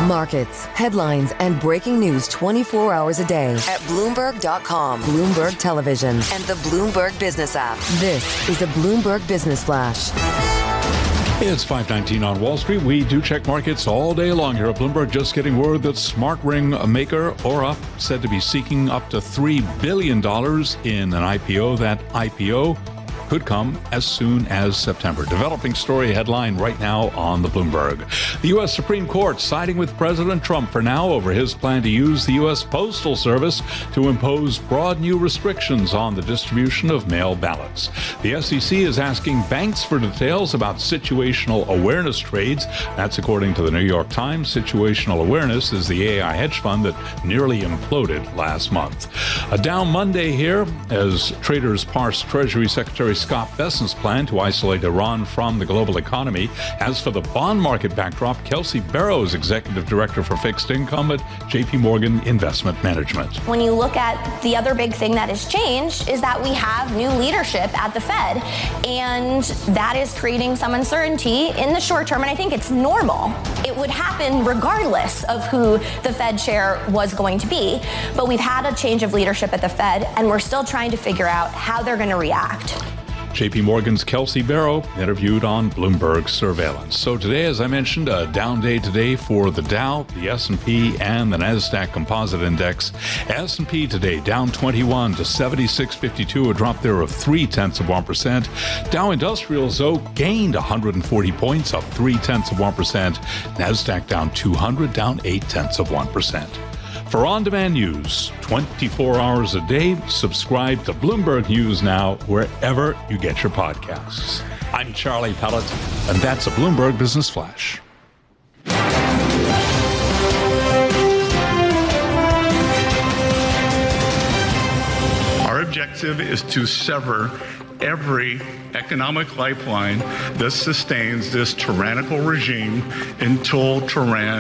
Markets, headlines, and breaking news 24 hours a day at Bloomberg.com, Bloomberg Television, and the Bloomberg Business app. This is a Bloomberg Business Flash. It's 5:19 on Wall Street. We do check markets all day long here at Bloomberg. Just getting word that smart ring maker Aura said to be seeking up to $3 billion in an IPO. That IPO could come as soon as September. Developing story headline right now on the Bloomberg. The U.S. Supreme Court siding with President Trump for now over his plan to use the U.S. Postal Service to impose broad new restrictions on the distribution of mail ballots. The SEC is asking banks for details about situational awareness trades. That's according to the New York Times. Situational awareness is the AI hedge fund that nearly imploded last month. A down Monday here as traders parse Treasury Secretary Scott Bessent's plan to isolate Iran from the global economy. As for the bond market backdrop, Kelsey Barrows, Executive Director for Fixed Income at J.P. Morgan Investment Management. When you look at the other big thing that has changed is that we have new leadership at the Fed, and that is creating some uncertainty in the short term, and I think it's normal. It would happen regardless of who the Fed chair was going to be, but we've had a change of leadership at the Fed, and we're still trying to figure out how they're going to react. J.P. Morgan's Kelsey Barrow interviewed on Bloomberg Surveillance. So today, as I mentioned, a down day today for the Dow, the S&P, and the NASDAQ Composite Index. S&P today down 21 to 76.52, a drop there of 0.3%. Dow Industrials, though, gained 140 points, up 0.3%. NASDAQ down 200, down 0.8%. For on-demand news, 24 hours a day, subscribe to Bloomberg News Now wherever you get your podcasts. I'm Charlie Pellet, and that's a Bloomberg Business Flash. Our objective is to sever every economic lifeline that sustains this tyrannical regime until Tehran